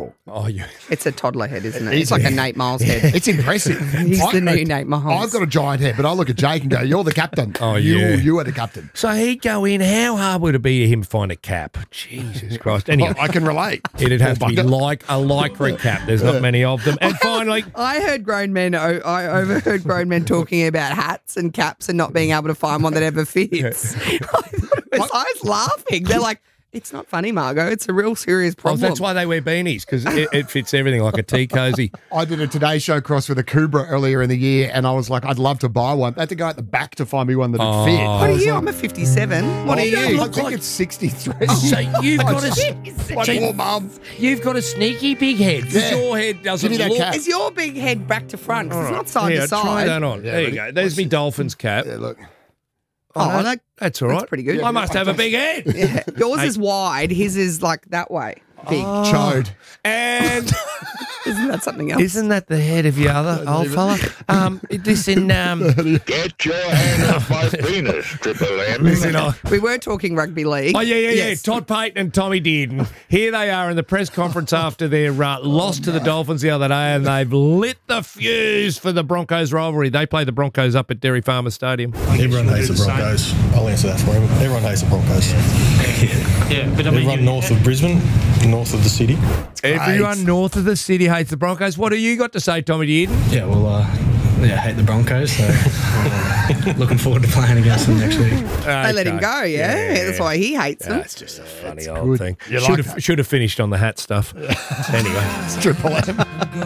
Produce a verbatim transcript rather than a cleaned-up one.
people. Oh, you. It's a toddler head, isn't it? It It's is. like a Nate Miles head. It's impressive. He's I- the new Nate Miles. I've got a giant head, but I look at Jake and go, "You're the captain. Oh, you, yeah. you are the captain." So he'd go in. How hard would it be to him to find a cap? Jesus Christ. Anyway, I can relate. it'd have to be Bucket. like a lycra cap. There's not many of them. And finally, I heard grown men, I overheard grown men talking about hats and caps and not being able to find one that ever fits. I, thought it was, I was laughing. They're like, it's not funny, Margot. It's a real serious oh, problem. that's why they wear beanies, because it, it fits everything like a tea cozy. I did a Today Show cross with a Cobra earlier in the year, and I was like, I'd love to buy one. I had to go at the back to find me one that would Oh. fit. What I are was you? like, I'm a fifty-seven. What oh, are yeah, you? I think it's sixty-three. So you've got a, My so poor mum. you've got a sneaky big head. 'Cause Yeah. Your head doesn't Give me that look. cap. Is your big head back to front? 'Cause it's not side yeah, to side. try that on. Yeah, there you ready? go. There's me Dolphins cap. Yeah, look. Oh, that- that, that's all right. that's pretty good. I must have a big head. yeah. Yours is wide. His is like that way. Big. Chode. And Isn't that something else? isn't that the head of your other old fella? Um, listen, um, Get your hand off my penis, Triple M. listen. I, we were talking rugby league. Oh, yeah, yeah, Yes. yeah. Todd Payton and Tommy Dearden. Here they are in the press conference after their uh, loss to the Dolphins the other day, and they've lit the fuse for the Broncos rivalry. They play the Broncos up at Dairy Farmers Stadium. Everyone hates the Broncos. I'll answer that for him. Everyone hates the Broncos. Yeah, but I mean, Everyone you- north of Brisbane, north of the city. Everyone north of the city hates the Broncos. What have you got to say, Tommy Dearden? yeah, well, uh, yeah, I hate the Broncos, so uh, looking forward to playing against them next week. They let him go, yeah? That's why he hates them. That's just a funny old thing. You Should like have that? should have finished on the hat stuff. Anyway. Triple M.